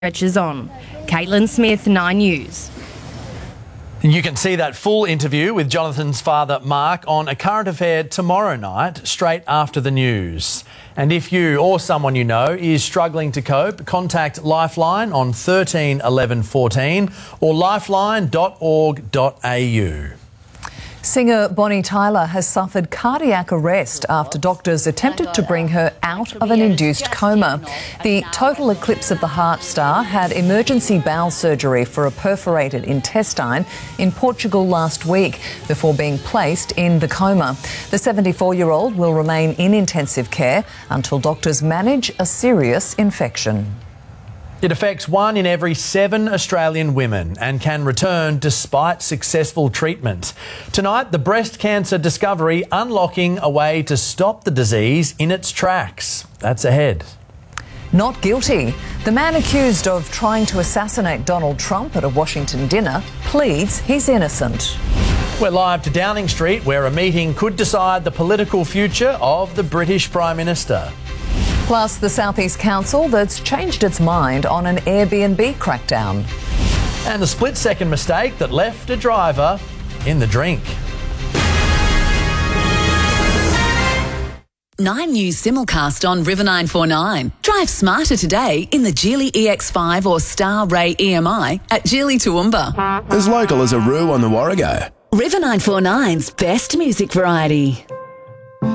stretches on. Caitlin Smith, 9 News. You can see that full interview with Jonathan's father, Mark, on A Current Affair tomorrow night, straight after the news. And if you or someone you know is struggling to cope, contact Lifeline on 13 11 14 or lifeline.org.au. Singer Bonnie Tyler has suffered cardiac arrest after doctors attempted to bring her out of an induced coma. The Total Eclipse of the Heart star had emergency bowel surgery for a perforated intestine in Portugal last week before being placed in the coma. The 74-year-old will remain in intensive care until doctors manage a serious infection. It affects 1 in every 7 Australian women and can return despite successful treatment. Tonight, the breast cancer discovery unlocking a way to stop the disease in its tracks. That's ahead. Not guilty. The man accused of trying to assassinate Donald Trump at a Washington dinner pleads he's innocent. We're live to Downing Street, where a meeting could decide the political future of the British Prime Minister. Plus, the South East Council that's changed its mind on an Airbnb crackdown. And the split-second mistake that left a driver in the drink. 9 News simulcast on River 949. Drive smarter today in the Geely EX5 or Star Ray EMI at Geely Toowoomba. As local as a Roo on the Warrego. River 949's best music variety.